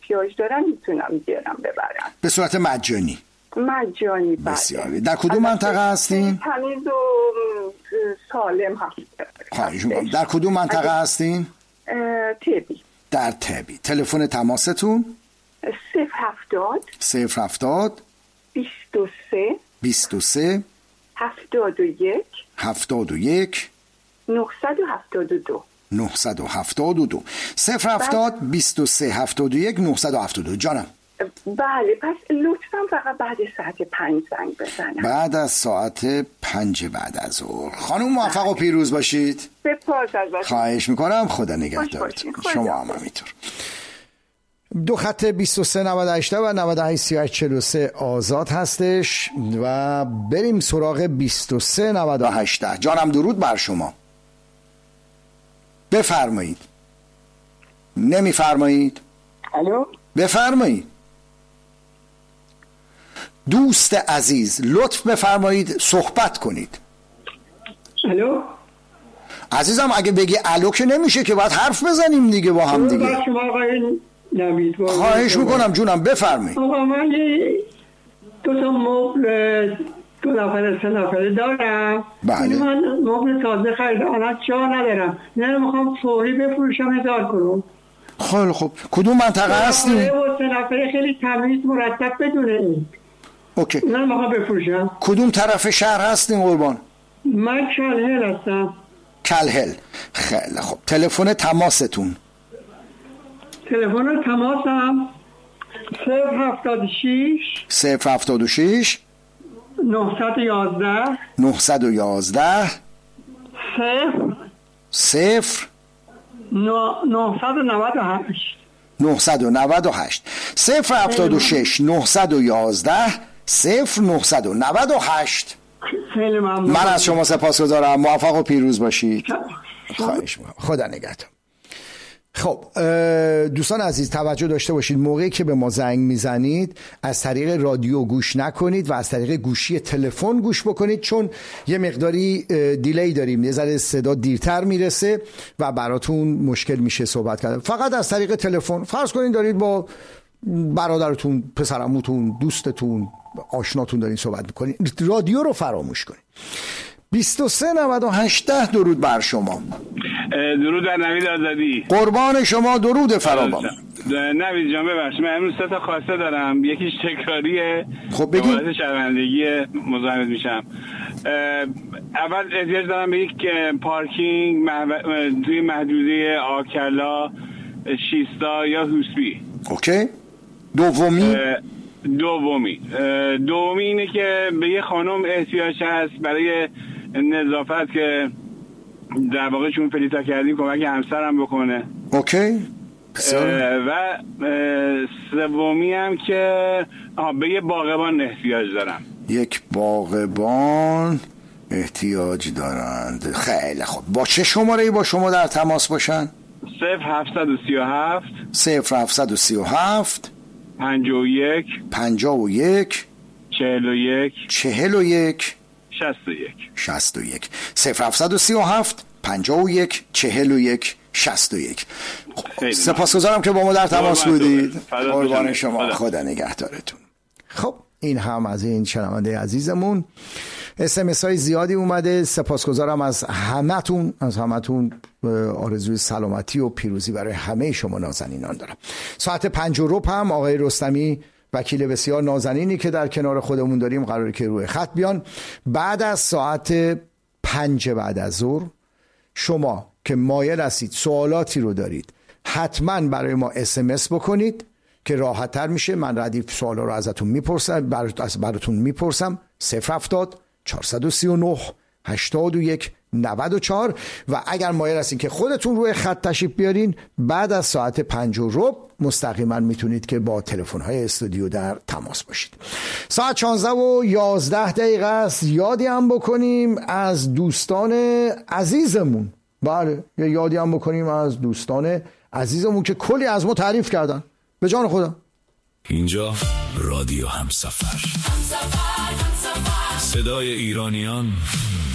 احتیاج دارن میتونم بیارم ببرم به صورت مجانی. مجانی. بسیاری. در کدوم منطقه هستین؟ تمیز و سالم هست. خواهش می‌کنم. در کدوم منطقه هستین؟ تبی. در تبی. تلفن تماستون؟ 070 23 71 972 070 23 71 972. جانم. بله، پس لطفا فقط بعد ساعت 5 زنگ بزنم. بعد از ساعت 5 بعد از ظهر. خانم موفق و پیروز باشید. سپاس ازتون. خواهش میکنم. خدا نگهدارتون. شما هم همینطور. دو خط 23 98 و 98 38 43 آزاد هستش و بریم سراغ 23 98. جانم درود بر شما. بفرمایید. نمیفرمایید؟ الو، بفرمایید. دوست عزیز لطف بفرمایید صحبت کنید. الو عزیزم اگه بگی الو که نمیشه که، باید حرف بزنیم دیگه با هم دیگه. خواهش میکنم جونم بفرمایید. آقا من دو تا مبل 2 نفره 3 نفره دارم. بله. من مبل تازه خریدم، الان جا ندارم، نه میخوام فوری بفروشم 1000 کرون. خیلی خوب. کدوم منطقه هستی؟ 3 نفره خیلی تمیز مرتب بدون این. اوکی. نه میخوام بفروشم. کدوم طرف شهر هستین قربان؟ من کلهل هستم. کلهل. خیلی خوب. تلفن تماستون؟ تلفن تماسم 076 911 0 998 076 911 0998. خیلی ممنون. من از شما سپاسگزارم. موفق و پیروز باشید. خواهش می‌کنم. خدا نگهدار. خب دوستان عزیز توجه داشته باشید، موقعی که به ما زنگ میزنید از طریق رادیو گوش نکنید و از طریق گوشی تلفن گوش بکنید، چون یه مقداری دیلی داریم، یه ذره صدا دیرتر میرسه و براتون مشکل میشه صحبت کردن. فقط از طریق تلفن. فرض کنید دارید با برادرتون، پسرعموتون، دوستتون، آشناتون دارین صحبت میکنید، رادیو رو فراموش کنید. 23 98 درود بر شما. درود در نوید آزادی. قربان شما. درود فراوان. نوید جان ببخشید، من امروز 3 تا خواسته دارم. یکیش تکراریه. خب بگید. وارد شرمندگی مزاحمت میشم. اول احتیاج دارم به یک پارکینگ توی محدوده آکلا، شیستا یا هوسبی. اوکی. دومی اینه که به یه خانم احتیاج هست برای نظافت که در واقع چون فلیتا کردیم کمک همسرم بکنه. اوکی. و سومی هم که به یه باغبان احتیاج دارم. یک باغبان احتیاج دارند. خیلی خوب. با چه شماره‌ای با شما در تماس باشن؟ 0737 51 41 61 0737 51 41 61. سپاسگزارم که با ما در تماس بودید. قربان شما. خدا نگهدارتون. خب این هم از این شنونده عزیزمون. SMS های زیادی اومده. سپاسگزارم از همتون. آرزوی سلامتی و پیروزی برای همه شما نازنینان دارم. ساعت 5:15 هم آقای رستمی، وکیل بسیار نازنینی که در کنار خودمون داریم، قراره که روی خط بیان. بعد از ساعت 5 بعد از ظهر شما که مایل هستید سوالاتی رو دارید حتما برای ما SMS بکنید که راحت تر میشه. من ردیف سوالا رو ازتون میپرسم، براتون میپرسم. 070 439 81 94. و اگر مایل هستین که خودتون روی خط تشریف بیارین، بعد از ساعت 5:15 مستقیما میتونید که با تلفن‌های استودیو در تماس باشید. ساعت 16:11 است. یادی هم بکنیم از دوستان عزیزمون. بله، یادی هم بکنیم از دوستان عزیزمون که کلی از ما تعریف کردن. به جان خدا. اینجا رادیو همسفر، صدای ایرانیان